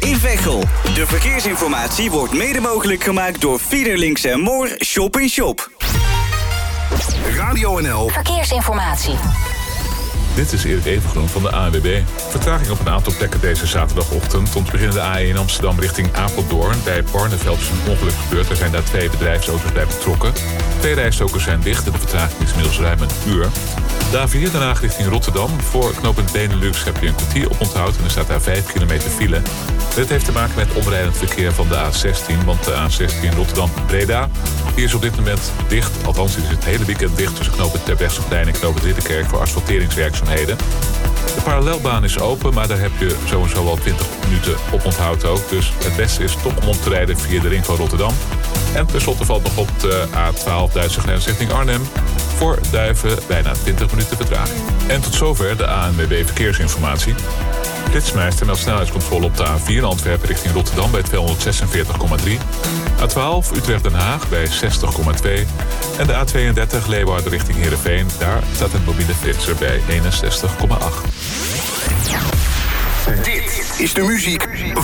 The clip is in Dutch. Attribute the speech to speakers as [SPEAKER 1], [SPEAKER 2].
[SPEAKER 1] in Veghel. De verkeersinformatie wordt mede mogelijk gemaakt door Fiederlinks en Moor Shop in Shop.
[SPEAKER 2] Radio NL
[SPEAKER 3] Verkeersinformatie.
[SPEAKER 4] Dit is Erik Evengroen van de ANWB. Vertraging op een aantal plekken deze zaterdagochtend. Om te beginnen de A1 Amsterdam richting Apeldoorn. Bij Barneveld is een ongeluk gebeurd. Er zijn daar 2 bedrijfsauto's bij betrokken. 2 rijstokers zijn dicht en de vertraging is inmiddels ruim een uur. De A4 Den Haag richting Rotterdam. Voor knooppunt Benelux heb je een kwartier oponthoud en er staat daar 5 kilometer file. Dit heeft te maken met omrijdend verkeer van de A16. Want de A16 Rotterdam-Breda die is op dit moment dicht. Althans, die is het hele weekend dicht tussen knooppunt Terbrechtseplein en knooppunt Ridderkerk voor asfalteringswerkzaamheden. De parallelbaan is open, maar daar heb je sowieso wel 20 minuten oponthoud ook. Dus het beste is toch om te rijden via de ring van Rotterdam. En tenslotte valt nog op de A12 Duitse grens richting Arnhem. Voor Duiven bijna 20 minuten vertraging. En tot zover de ANWB Verkeersinformatie. Flitsmeister meldt snelheidscontrole op de A4 Antwerpen richting Rotterdam bij 246,3. A12 Utrecht-Den Haag bij 60,2. En de A32 Leeuwarden richting Heerenveen. Daar staat een mobiele flitser bij 61,8.
[SPEAKER 2] Dit is de muziek